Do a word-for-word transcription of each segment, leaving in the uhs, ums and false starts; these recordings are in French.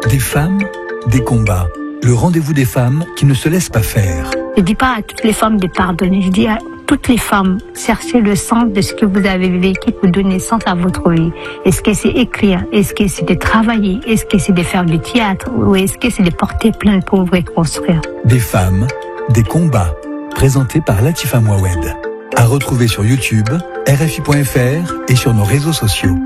Des femmes, des combats. Le rendez-vous des femmes qui ne se laissent pas faire. Je dis pas à toutes les femmes de pardonner, je dis à toutes les femmes, cherchez le sens de ce que vous avez vécu pour donner sens à votre vie. Est-ce que c'est écrire? Est-ce que c'est de travailler? Est-ce que c'est de faire du théâtre? Ou est-ce que c'est de porter plainte pour vous reconstruire? Des femmes, des combats. Présenté par Latifa Mouawed. À retrouver sur YouTube, R F I point F R et sur nos réseaux sociaux.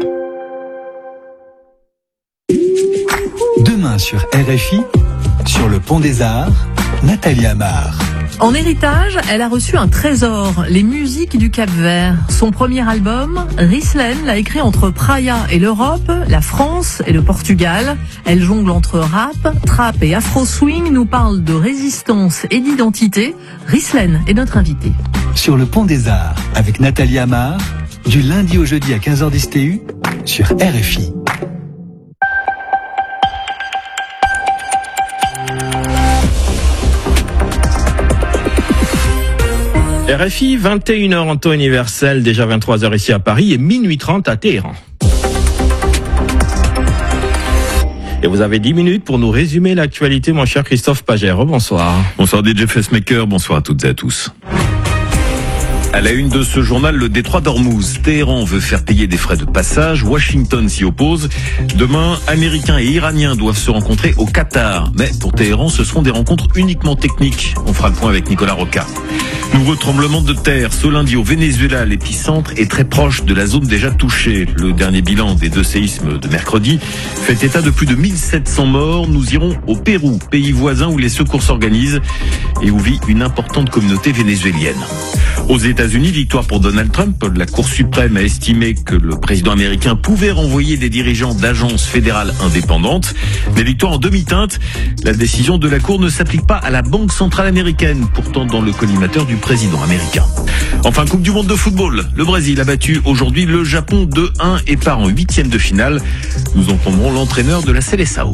Demain sur R F I, sur le Pont des Arts, Nathalie Amar. En héritage, elle a reçu un trésor, les musiques du Cap-Vert. Son premier album, Rislen, l'a écrit entre Praia et l'Europe, la France et le Portugal. Elle jongle entre rap, trap et afro-swing, nous parle de résistance et d'identité. Rislen est notre invitée. Sur le Pont des Arts, avec Nathalie Amar, du lundi au jeudi à quinze heures dix T U, sur R F I. R F I, vingt et une heures en temps universel, déjà vingt-trois heures ici à Paris et minuit trente à Téhéran. Et vous avez dix minutes pour nous résumer l'actualité, mon cher Christophe Pagère. Bonsoir. Bonsoir D J Fessmaker, bonsoir à toutes et à tous. À la une de ce journal, le détroit d'Ormuz. Téhéran veut faire payer des frais de passage. Washington s'y oppose. Demain, Américains et Iraniens doivent se rencontrer au Qatar. Mais pour Téhéran, ce seront des rencontres uniquement techniques. On fera le point avec Nicolas Rocca. Nouveau tremblement de terre. Ce lundi au Venezuela, l'épicentre est très proche de la zone déjà touchée. Le dernier bilan des deux séismes de mercredi fait état de plus de mille sept cents morts. Nous irons au Pérou, pays voisin où les secours s'organisent et où vit une importante communauté vénézuélienne. Aux États-Unis, victoire pour Donald Trump. La Cour suprême a estimé que le président américain pouvait renvoyer des dirigeants d'agences fédérales indépendantes. Mais victoire en demi-teinte. La décision de la Cour ne s'applique pas à la Banque centrale américaine, pourtant dans le collimateur du président américain. Enfin, Coupe du monde de football. Le Brésil a battu aujourd'hui le Japon deux un et part en huitième de finale. Nous entendrons l'entraîneur de la Seleção.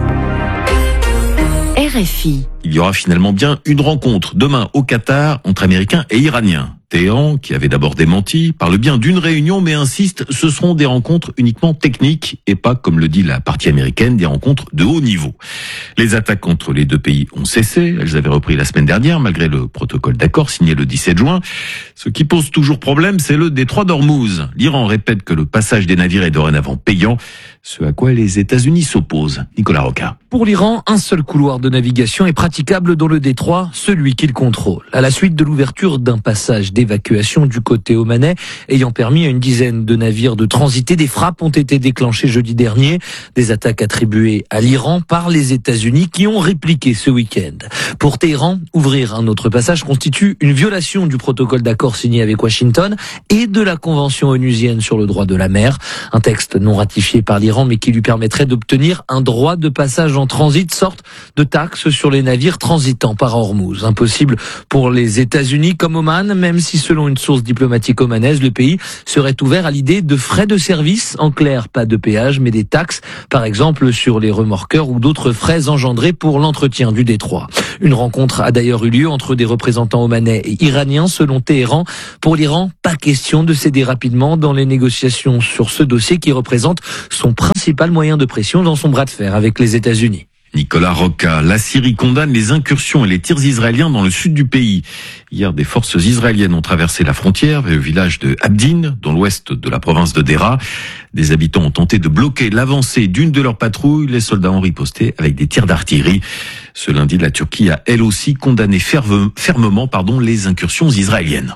R F I. Il y aura finalement bien une rencontre demain au Qatar entre Américains et Iraniens. Téhéran, qui avait d'abord démenti, parle bien d'une réunion mais insiste, ce seront des rencontres uniquement techniques et pas, comme le dit la partie américaine, des rencontres de haut niveau. Les attaques entre les deux pays ont cessé, elles avaient repris la semaine dernière malgré le protocole d'accord signé le dix-sept juin. Ce qui pose toujours problème, c'est le détroit d'Ormuz. L'Iran répète que le passage des navires est dorénavant payant, ce à quoi les États-Unis s'opposent. Nicolas Rocca. Pour l'Iran, un seul couloir de navigation est praticable dans le détroit, celui qu'il contrôle. À la suite de l'ouverture d'un passage d'évacuation du côté omanais, ayant permis à une dizaine de navires de transiter, des frappes ont été déclenchées jeudi dernier. Des attaques attribuées à l'Iran par les États-Unis qui ont répliqué ce week-end. Pour Téhéran, ouvrir un autre passage constitue une violation du protocole d'accord signé avec Washington et de la Convention onusienne sur le droit de la mer. Un texte non ratifié par l'Iran mais qui lui permettrait d'obtenir un droit de passage en transit, sorte de taxe sur les navires transitant par Ormuz. Impossible pour les États-Unis comme Oman, même si selon une source diplomatique omanaise, le pays serait ouvert à l'idée de frais de service. En clair, pas de péage, mais des taxes, par exemple sur les remorqueurs ou d'autres frais engendrés pour l'entretien du détroit. Une rencontre a d'ailleurs eu lieu entre des représentants omanais et iraniens selon Téhéran. Pour l'Iran, pas question de céder rapidement dans les négociations sur ce dossier qui représente son principal moyen de pression dans son bras de fer avec les États-Unis. Nicolas Rocca. La Syrie condamne les incursions et les tirs israéliens dans le sud du pays. Hier, des forces israéliennes ont traversé la frontière vers le village de Abdin, dans l'ouest de la province de Deraa. Des habitants ont tenté de bloquer l'avancée d'une de leurs patrouilles. Les soldats ont riposté avec des tirs d'artillerie. Ce lundi, la Turquie a elle aussi condamné ferme, fermement pardon, les incursions israéliennes.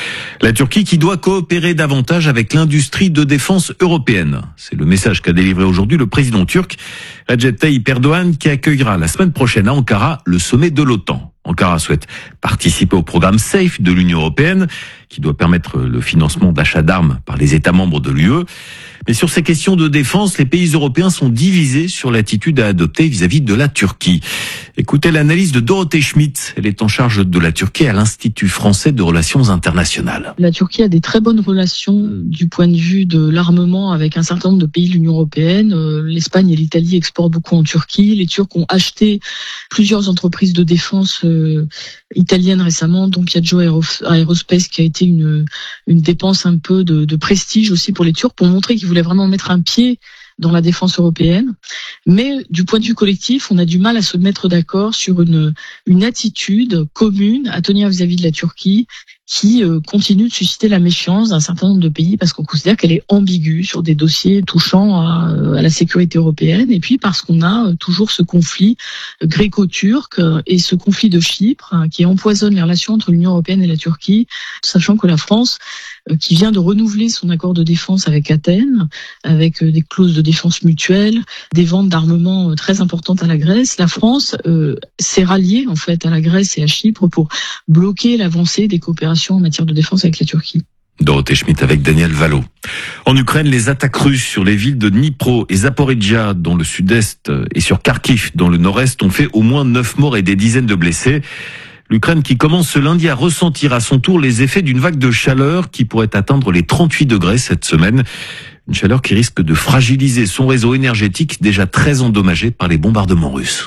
La Turquie qui doit coopérer davantage avec l'industrie de défense européenne. C'est le message qu'a délivré aujourd'hui le président turc Recep Tayyip Erdogan qui accueillera la semaine prochaine à Ankara le sommet de l'OTAN. Ankara souhaite participer au programme SAFE de l'Union européenne qui doit permettre le financement d'achats d'armes par les États membres de l'U E. Mais sur ces questions de défense, les pays européens sont divisés sur l'attitude à adopter vis-à-vis de la Turquie. Écoutez l'analyse de Dorothée Schmidt. Elle est en charge de la Turquie à l'Institut français de relations internationales. La Turquie a des très bonnes relations du point de vue de l'armement avec un certain nombre de pays de l'Union européenne. L'Espagne et l'Italie exportent beaucoup en Turquie. Les Turcs ont acheté plusieurs entreprises de défense euh, italiennes récemment, dont Piaggio Aerospace, qui a été une, une dépense un peu de, de prestige aussi pour les Turcs, pour montrer qu'ils voulaient vraiment mettre un pied dans la défense européenne. Mais du point de vue collectif, on a du mal à se mettre d'accord sur une, une attitude commune à tenir vis-à-vis de la Turquie qui euh, continue de susciter la méfiance d'un certain nombre de pays parce qu'on considère qu'elle est ambiguë sur des dossiers touchant à, à la sécurité européenne, et puis parce qu'on a euh, toujours ce conflit gréco-turc euh, et ce conflit de Chypre euh, qui empoisonne les relations entre l'Union européenne et la Turquie, sachant que la France, euh, qui vient de renouveler son accord de défense avec Athènes, avec euh, des clauses de défense mutuelle, des ventes d'armement euh, très importantes à la Grèce, la France euh, s'est ralliée en fait à la Grèce et à Chypre pour bloquer l'avancée des coopérations en matière de défense avec la Turquie. Dorothée Schmitt avec Daniel Valo. En Ukraine, les attaques russes sur les villes de Dnipro et Zaporizhzhia dans le sud-est et sur Kharkiv dans le nord-est ont fait au moins neuf morts et des dizaines de blessés. L'Ukraine qui commence ce lundi à ressentir à son tour les effets d'une vague de chaleur qui pourrait atteindre les trente-huit degrés cette semaine. Une chaleur qui risque de fragiliser son réseau énergétique déjà très endommagé par les bombardements russes.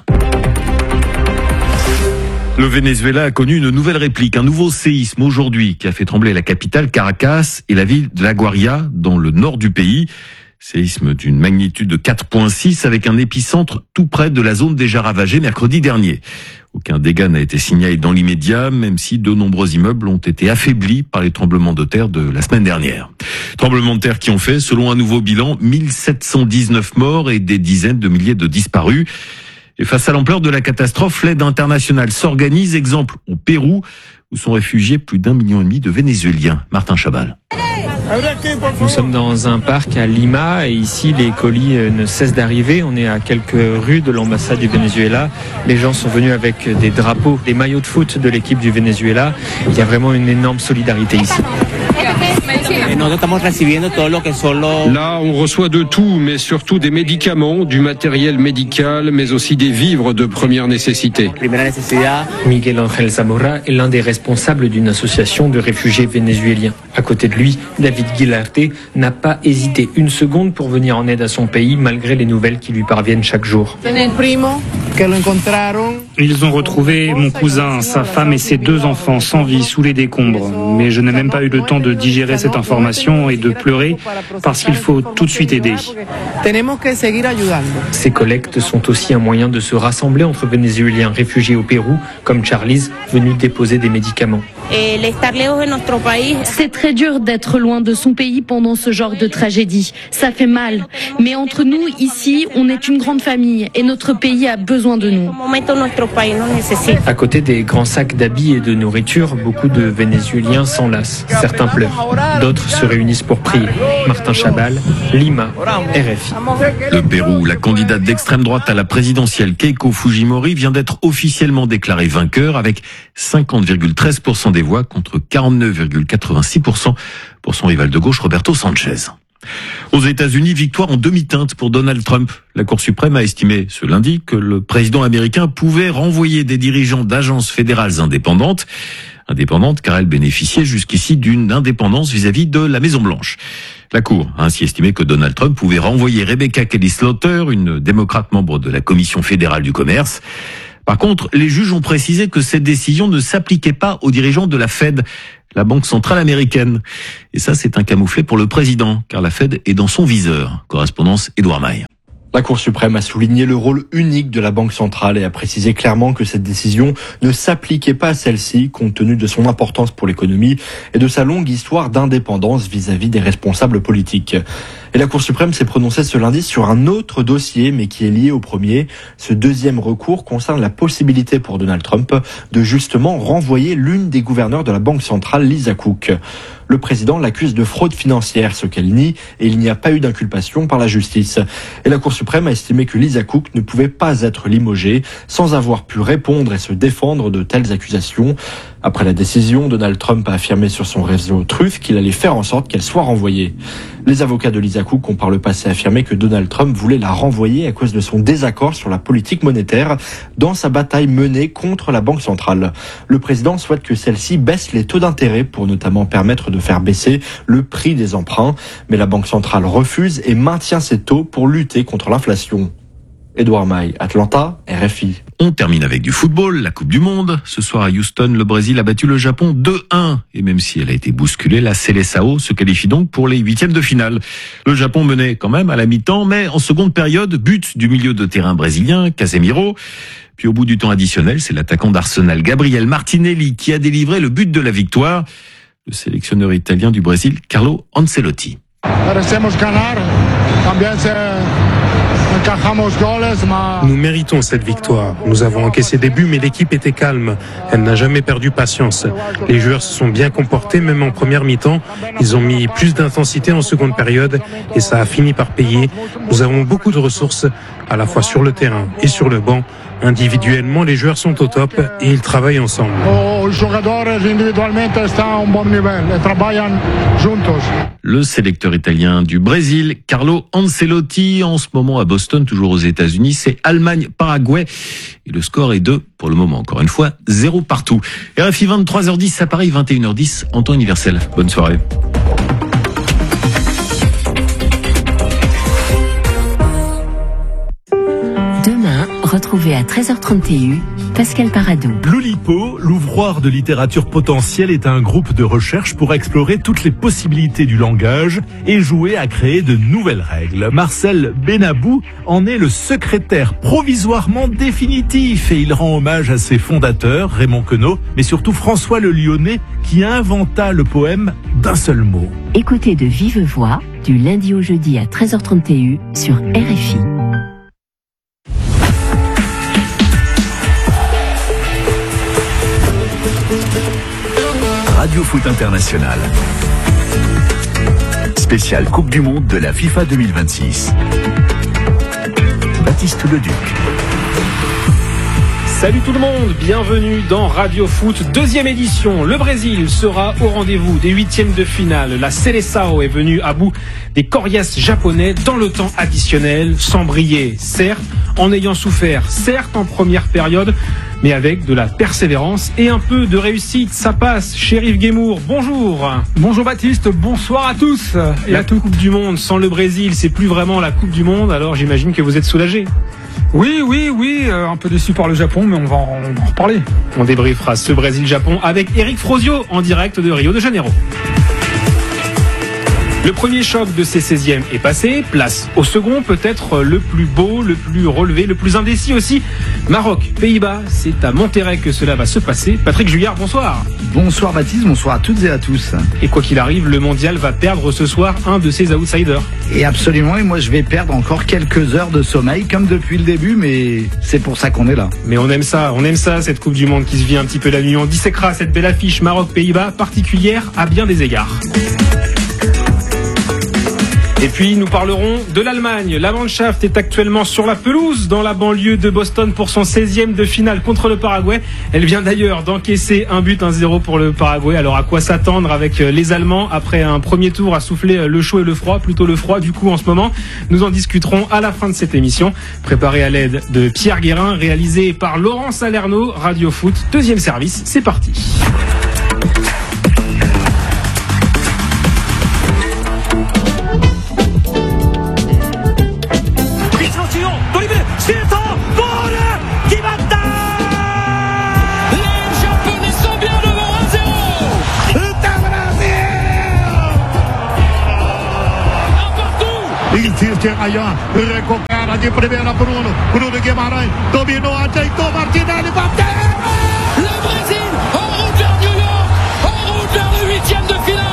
Le Venezuela a connu une nouvelle réplique, un nouveau séisme aujourd'hui qui a fait trembler la capitale Caracas et la ville de La Guaira dans le nord du pays. Séisme d'une magnitude de quatre virgule six avec un épicentre tout près de la zone déjà ravagée mercredi dernier. Aucun dégât n'a été signalé dans l'immédiat, même si de nombreux immeubles ont été affaiblis par les tremblements de terre de la semaine dernière. Tremblements de terre qui ont fait, selon un nouveau bilan, mille sept cent dix-neuf morts et des dizaines de milliers de disparus. Et face à l'ampleur de la catastrophe, l'aide internationale s'organise, exemple au Pérou, où sont réfugiés plus d'un million et demi de Vénézuéliens. Martin Chabal. Nous sommes dans un parc à Lima et ici les colis ne cessent d'arriver. On est à quelques rues de l'ambassade du Venezuela. Les gens sont venus avec des drapeaux, des maillots de foot de l'équipe du Venezuela. Il y a vraiment une énorme solidarité ici. Là, on reçoit de tout, mais surtout des médicaments, du matériel médical, mais aussi des vivres de première nécessité. Miguel Ángel Zamora est l'un des responsables d'une association de réfugiés vénézuéliens. À côté de lui, David Guilarte n'a pas hésité une seconde pour venir en aide à son pays, malgré les nouvelles qui lui parviennent chaque jour. Ils ont retrouvé mon cousin, sa femme et ses deux enfants sans vie sous les décombres. Mais je n'ai même pas eu le temps de digérer cette information et de pleurer parce qu'il faut tout de suite aider. Ces collectes sont aussi un moyen de se rassembler entre Vénézuéliens réfugiés au Pérou, comme Charlize, venu déposer des médicaments. C'est très dur d'être loin de son pays pendant ce genre de tragédie. Ça fait mal. Mais entre nous, ici, on est une grande famille et notre pays a besoin de nous. À côté des grands sacs d'habits et de nourriture, beaucoup de Vénézuéliens s'enlacent. Certains pleurent. D'autres se réunissent pour prier. Martin Chabal, Lima, R F I. Le Pérou, la candidate d'extrême droite à la présidentielle Keiko Fujimori vient d'être officiellement déclarée vainqueur avec cinquante virgule treize pour cent des voix contre quarante-neuf virgule quatre-vingt-six pour cent pour son rival de gauche Roberto Sanchez. Aux États-Unis, victoire en demi-teinte pour Donald Trump. La Cour suprême a estimé ce lundi que le président américain pouvait renvoyer des dirigeants d'agences fédérales indépendantes. Indépendantes car elles bénéficiaient jusqu'ici d'une indépendance vis-à-vis de la Maison-Blanche. La Cour a ainsi estimé que Donald Trump pouvait renvoyer Rebecca Kelly Slaughter, une démocrate membre de la Commission fédérale du commerce. Par contre, les juges ont précisé que cette décision ne s'appliquait pas aux dirigeants de la Fed, la Banque centrale américaine. Et ça, c'est un camouflet pour le président, car la Fed est dans son viseur. Correspondance Édouard Maille. La Cour suprême a souligné le rôle unique de la Banque centrale et a précisé clairement que cette décision ne s'appliquait pas à celle-ci, compte tenu de son importance pour l'économie et de sa longue histoire d'indépendance vis-à-vis des responsables politiques. Et la Cour suprême s'est prononcée ce lundi sur un autre dossier, mais qui est lié au premier. Ce deuxième recours concerne la possibilité pour Donald Trump de justement renvoyer l'une des gouverneurs de la Banque centrale, Lisa Cook. Le président l'accuse de fraude financière, ce qu'elle nie, et il n'y a pas eu d'inculpation par la justice. Et la Cour suprême a estimé que Lisa Cook ne pouvait pas être limogée sans avoir pu répondre et se défendre de telles accusations. Après la décision, Donald Trump a affirmé sur son réseau Truth qu'il allait faire en sorte qu'elle soit renvoyée. Les avocats de Lisa Cook ont par le passé affirmé que Donald Trump voulait la renvoyer à cause de son désaccord sur la politique monétaire dans sa bataille menée contre la Banque centrale. Le président souhaite que celle-ci baisse les taux d'intérêt pour notamment permettre de faire baisser le prix des emprunts. Mais la Banque centrale refuse et maintient ses taux pour lutter contre l'inflation. Édouard Maille, Atlanta, R F I. On termine avec du football, la Coupe du Monde. Ce soir à Houston, le Brésil a battu le Japon deux un. Et même si elle a été bousculée, la Seleção se qualifie donc pour les huitièmes de finale. Le Japon menait quand même à la mi-temps, mais en seconde période, but du milieu de terrain brésilien, Casemiro. Puis au bout du temps additionnel, c'est l'attaquant d'Arsenal, Gabriel Martinelli, qui a délivré le but de la victoire. Le sélectionneur italien du Brésil, Carlo Ancelotti. Nous méritons cette victoire. Nous avons encaissé des buts, mais l'équipe était calme. Elle n'a jamais perdu patience. Les joueurs se sont bien comportés, même en première mi-temps. Ils ont mis plus d'intensité en seconde période et ça a fini par payer. Nous avons beaucoup de ressources, à la fois sur le terrain et sur le banc. Individuellement, les joueurs sont au top et ils travaillent ensemble. Le sélecteur italien du Brésil, Carlo Ancelotti, en ce moment à Boston, toujours aux États-Unis, c'est Allemagne-Paraguay. Et le score est de, pour le moment, encore une fois, zéro partout. R F I vingt-trois heures dix à Paris, vingt et une heures dix en temps universel. Bonne soirée. Retrouvez à treize heures trente et un Pascal Paradou. L'Oulipo, l'ouvroir de littérature potentielle, est un groupe de recherche pour explorer toutes les possibilités du langage et jouer à créer de nouvelles règles. Marcel Benabou en est le secrétaire provisoirement définitif et il rend hommage à ses fondateurs, Raymond Queneau, mais surtout François le Lyonnais, qui inventa le poème d'un seul mot. Écoutez de vive voix, du lundi au jeudi à treize heures trente et un sur R F I. Radio Foot International. Spéciale Coupe du Monde de la FIFA deux mille vingt-six. Baptiste Leduc. Salut tout le monde, bienvenue dans Radio Foot, deuxième édition. Le Brésil sera au rendez-vous des huitièmes de finale. La Seleção est venue à bout des coriaces japonais dans le temps additionnel, sans briller, certes, en ayant souffert, certes, en première période, mais avec de la persévérance et un peu de réussite. Ça passe. Chérif Guémour, bonjour. Bonjour Baptiste, bonsoir à tous. Et la Coupe du Monde sans le Brésil, c'est plus vraiment la Coupe du Monde, alors j'imagine que vous êtes soulagé. Oui, oui, oui, euh, un peu déçu par le Japon, mais on va, en, on va en reparler. On débriefera ce Brésil-Japon avec Eric Frosio en direct de Rio de Janeiro. Le premier choc de ces seizièmes est passé, place au second, peut-être le plus beau, le plus relevé, le plus indécis aussi. Maroc, Pays-Bas, c'est à Monterrey que cela va se passer. Patrick Juillard, bonsoir. Bonsoir Baptiste, bonsoir à toutes et à tous. Et quoi qu'il arrive, le mondial va perdre ce soir un de ses outsiders. Et absolument, et moi je vais perdre encore quelques heures de sommeil, comme depuis le début, mais c'est pour ça qu'on est là. Mais on aime ça, on aime ça, cette Coupe du Monde qui se vit un petit peu la nuit. On disséquera cette belle affiche Maroc-Pays-Bas, particulière à bien des égards. Et puis nous parlerons de l'Allemagne. La Mannschaft est actuellement sur la pelouse dans la banlieue de Boston pour son seizième de finale contre le Paraguay. Elle vient d'ailleurs d'encaisser un but, un zéro pour le Paraguay. Alors à quoi s'attendre avec les Allemands après un premier tour à souffler le chaud et le froid, plutôt le froid du coup en ce moment. Nous en discuterons à la fin de cette émission, préparée à l'aide de Pierre Guérin, réalisée par Laurent Salerno. Radio Foot, deuxième service, c'est parti. Insiste Ryan, recupera de primeira Bruno, Bruno Guimarães, dominou, ajeitou, Martinelli, bateu! Le Brésil en route vers New York, en route vers le huitième de finale!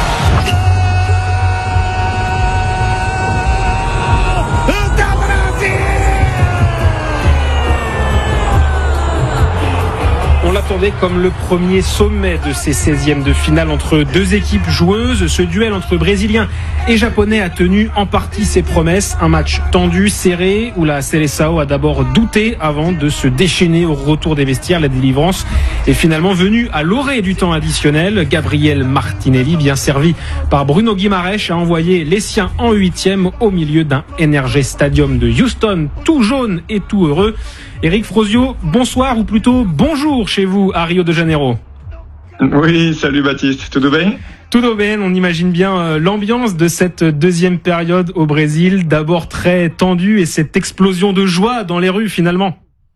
On l'attendait comme le premier sommet de ces seizièmes de finale entre deux équipes joueuses. Ce duel entre Brésiliens et Japonais a tenu en partie ses promesses. Un match tendu, serré, où la Seleção a d'abord douté avant de se déchaîner au retour des vestiaires. La délivrance est finalement venue à l'orée du temps additionnel. Gabriel Martinelli, bien servi par Bruno Guimarães, a envoyé les siens en huitième au milieu d'un N R G Stadium de Houston, tout jaune et tout heureux. Eric Frosio, bonsoir ou plutôt bonjour chez vous à Rio de Janeiro. Oui, salut Baptiste, tout va bien? Tudo bem, on imagine bien l'ambiance de cette deuxième période au Brésil, d'abord très tendue et cette explosion de joie dans les rues finalement.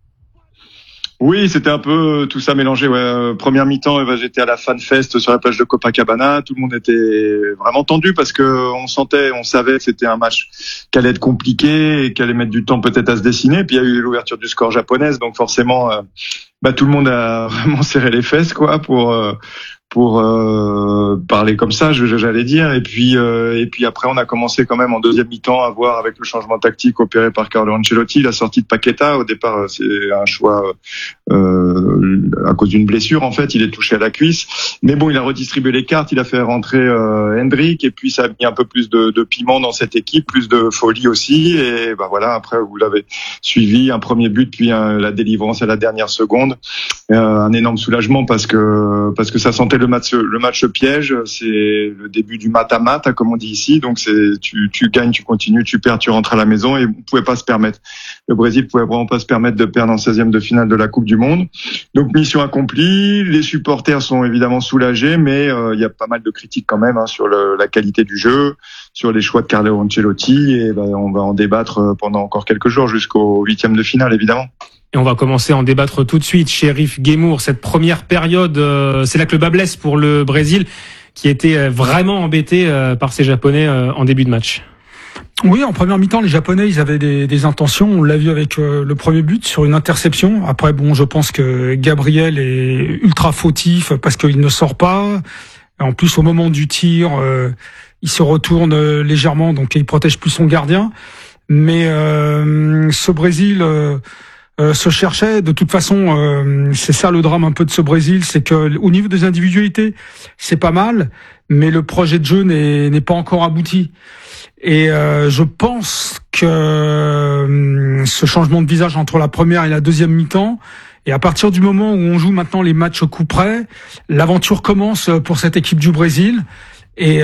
Oui, c'était un peu tout ça mélangé. Ouais. Première mi-temps, j'étais à la Fan Fest sur la plage de Copacabana. Tout le monde était vraiment tendu parce que on sentait, on savait que c'était un match qui allait être compliqué et qui allait mettre du temps peut-être à se dessiner. Puis il y a eu l'ouverture du score japonaise, donc forcément, bah tout le monde a vraiment serré les fesses, quoi, pour pour euh, parler comme ça, j'allais dire. Et puis euh, et puis après, on a commencé quand même en deuxième mi-temps à voir avec le changement tactique opéré par Carlo Ancelotti, la sortie de Paqueta. Au départ, c'est un choix euh, à cause d'une blessure. En fait, il est touché à la cuisse. Mais bon, il a redistribué les cartes. Il a fait rentrer euh, Hendrick et puis ça a mis un peu plus de, de piment dans cette équipe, plus de folie aussi. Et bah voilà. Après, vous l'avez suivi, un premier but puis un, la délivrance à la dernière seconde. Euh, un énorme soulagement parce que parce que ça sentait le match le match piège. C'est le début du mata-mata comme on dit ici. Donc c'est tu tu gagnes, tu continues, tu perds, tu rentres à la maison et on pouvait pas se permettre. Le Brésil pouvait vraiment pas se permettre de perdre en seizième de finale de la Coupe du Monde. Donc mission accomplie. Les supporters sont évidemment soulagés, mais euh, il y a pas mal de critiques quand même hein, sur le, la qualité du jeu, sur les choix de Carlo Ancelotti et ben, on va en débattre pendant encore quelques jours jusqu'au huitième de finale évidemment. Et on va commencer à en débattre tout de suite. Chérif Guémour, cette première période, euh, c'est là que le bas blesse pour le Brésil, qui était vraiment embêté euh, par ces Japonais euh, en début de match. Oui, en première mi-temps, les Japonais, ils avaient des, des intentions. On l'a vu avec euh, le premier but sur une interception. Après, bon, je pense que Gabriel est ultra fautif parce qu'il ne sort pas. En plus, au moment du tir, euh, il se retourne euh, légèrement, donc il protège plus son gardien. Mais euh, ce Brésil... Euh, Euh, se cherchait. De toute façon, euh, c'est ça le drame un peu de ce Brésil, c'est que au niveau des individualités, c'est pas mal, mais le projet de jeu n'est, n'est pas encore abouti. Et euh, je pense que euh, ce changement de visage entre la première et la deuxième mi-temps, et à partir du moment où on joue maintenant les matchs coup près, l'aventure commence pour cette équipe du Brésil. Et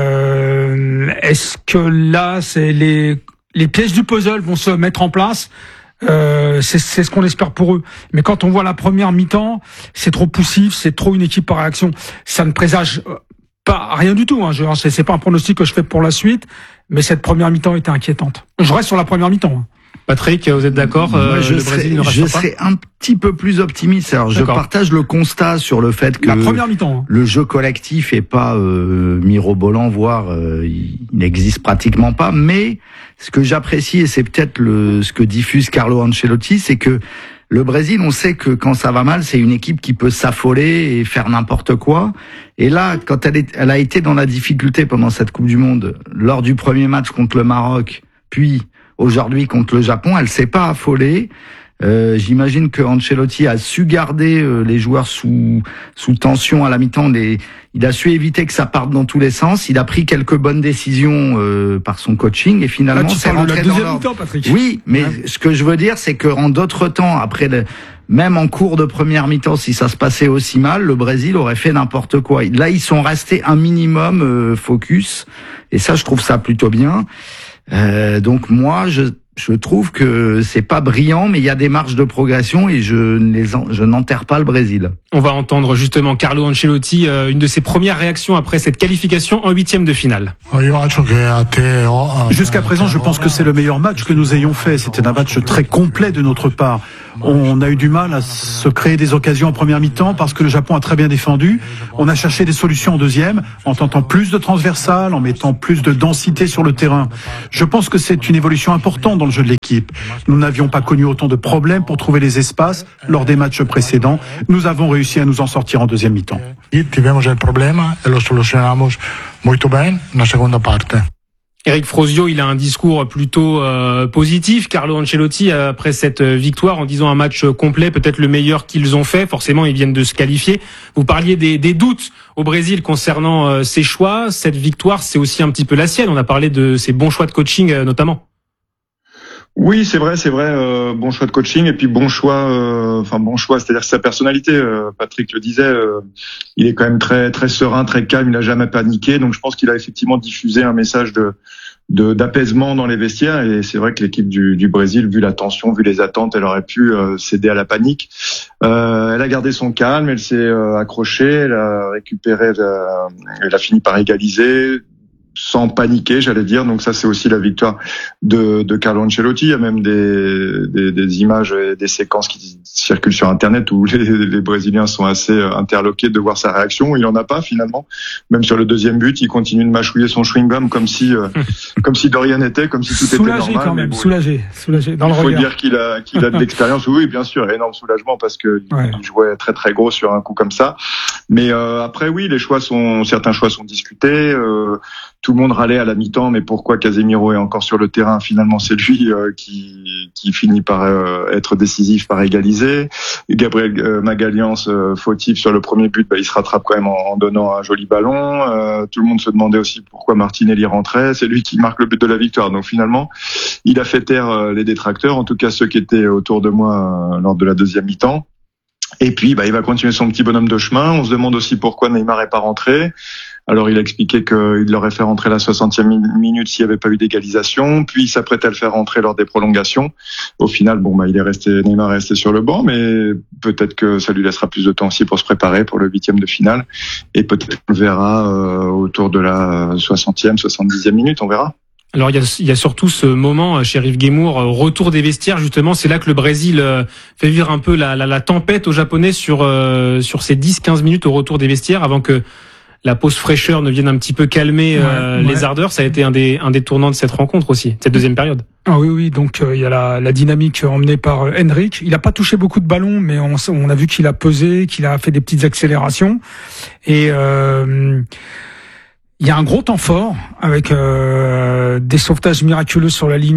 euh, est-ce que là, c'est les les pièces du puzzle vont se mettre en place? Euh, c'est, c'est ce qu'on espère pour eux. Mais quand on voit la première mi-temps, c'est trop poussif, c'est trop une équipe par réaction. Ça ne présage pas rien du tout. Hein. Je, c'est, c'est pas un pronostic que je fais pour la suite, mais cette première mi-temps était inquiétante. Je reste sur la première mi-temps. Hein. Patrick, vous êtes d'accord euh, je le serais, Brésil ne reste je pas. serais un petit peu plus optimiste. Alors, d'accord. Je partage le constat sur le fait que la première mi-temps, hein. Le jeu collectif est pas euh, mirobolant, voire euh, il n'existe pratiquement pas. Mais ce que j'apprécie, et c'est peut-être le ce que diffuse Carlo Ancelotti, c'est que le Brésil, on sait que quand ça va mal, c'est une équipe qui peut s'affoler et faire n'importe quoi. Et là, quand elle, est, elle a été dans la difficulté pendant cette Coupe du Monde, lors du premier match contre le Maroc, puis aujourd'hui contre le Japon, elle s'est pas affolée. Euh, j'imagine que Ancelotti a su garder euh, les joueurs sous sous tension à la mi-temps. Les, il a su éviter que ça parte dans tous les sens. Il a pris quelques bonnes décisions euh, par son coaching et finalement là, tu c'est rentré rentré de la dans deuxième l'ordre. mi-temps, Patrick. Oui, mais ouais. Ce que je veux dire, c'est que en d'autres temps, après le, même en cours de première mi-temps, si ça se passait aussi mal, le Brésil aurait fait n'importe quoi. Là, ils sont restés un minimum euh, focus et ça, je trouve ça plutôt bien. Euh, donc moi, je Je trouve que c'est pas brillant, mais il y a des marges de progression et je ne les en, je n'enterre pas le Brésil. On va entendre justement Carlo Ancelotti, euh, une de ses premières réactions après cette qualification en huitième de finale. Jusqu'à présent, je pense que c'est le meilleur match que nous ayons fait. C'était un match très complet de notre part. On a eu du mal à se créer des occasions en première mi-temps parce que le Japon a très bien défendu. On a cherché des solutions en deuxième, en tentant plus de transversales, en mettant plus de densité sur le terrain. Je pense que c'est une évolution importante dans le jeu de l'équipe. Nous n'avions pas connu autant de problèmes pour trouver les espaces lors des matchs précédents. Nous avons réussi à nous en sortir en deuxième mi-temps. Tivemos il problema e lo solucionamos molto bene na seconda parte. Eric Frosio, il a un discours plutôt euh, positif. Carlo Ancelotti, après cette victoire, en disant un match complet, peut-être le meilleur qu'ils ont fait. Forcément, ils viennent de se qualifier. Vous parliez des, des doutes au Brésil concernant euh, ses choix. Cette victoire, c'est aussi un petit peu la sienne. On a parlé de ses bons choix de coaching, euh, notamment. Oui, c'est vrai, c'est vrai. Euh, bon choix de coaching et puis bon choix, euh, enfin bon choix, c'est-à-dire sa personnalité. Euh, Patrick le disait, euh, il est quand même très très serein, très calme. Il n'a jamais paniqué, donc je pense qu'il a effectivement diffusé un message de de d'apaisement dans les vestiaires. Et c'est vrai que l'équipe du, du Brésil, vu la tension, vu les attentes, elle aurait pu euh, céder à la panique. Euh, elle a gardé son calme, elle s'est euh, accrochée, elle a récupéré, euh, elle a fini par égaliser sans paniquer, j'allais dire. Donc ça, c'est aussi la victoire de, de Carlo Ancelotti. Il y a même des, des, des images et des séquences qui circulent sur Internet où les, les Brésiliens sont assez interloqués de voir sa réaction. Il en a pas finalement. Même sur le deuxième but, il continue de mâchouiller son chewing-gum comme si, euh, comme si de rien n'était, comme si tout soulagé était normal. Quand même, bon, soulagé, soulagé dans le regard. Il faut dire qu'il a, qu'il a de l'expérience. Oui, bien sûr, énorme soulagement parce que ouais. il jouait très très gros sur un coup comme ça. Mais euh, après, oui, les choix sont, certains choix sont discutés. Euh, Tout le monde râlait à la mi-temps, mais pourquoi Casemiro est encore sur le terrain? Finalement, c'est lui euh, qui, qui finit par euh, être décisif, par égaliser. Gabriel euh, Magalhães, euh, fautif sur le premier but, bah, il se rattrape quand même en, en donnant un joli ballon. Euh, tout le monde se demandait aussi pourquoi Martinelli rentrait. C'est lui qui marque le but de la victoire. Donc finalement, il a fait taire euh, les détracteurs, en tout cas ceux qui étaient autour de moi euh, lors de la deuxième mi-temps. Et puis, bah, il va continuer son petit bonhomme de chemin. On se demande aussi pourquoi Neymar est pas rentré. Alors, il a expliqué qu'il l'aurait fait rentrer la soixantième minute s'il n'y avait pas eu d'égalisation. Puis, il s'apprêtait à le faire rentrer lors des prolongations. Au final, bon, bah, il est resté, Neymar est resté sur le banc, mais peut-être que ça lui laissera plus de temps aussi pour se préparer pour le huitième de finale. Et peut-être qu'on le verra euh, autour de la soixantième, soixante-dixième minute, on verra. Alors il y a, il y a surtout ce moment chez Rive Guémour, retour des vestiaires justement, c'est là que le Brésil fait vivre un peu la, la, la tempête aux Japonais sur euh, sur ces dix quinze minutes au retour des vestiaires avant que la pause fraîcheur ne vienne un petit peu calmer euh, ouais, ouais. les ardeurs. Ça a été un des un des tournants de cette rencontre aussi, cette deuxième période. Ah oui oui, donc il euh, y a la, la dynamique emmenée par euh, Henrik. Il a pas touché beaucoup de ballons, mais on, on a vu qu'il a pesé, qu'il a fait des petites accélérations et euh, il y a un gros temps fort avec euh, des sauvetages miraculeux sur la ligne.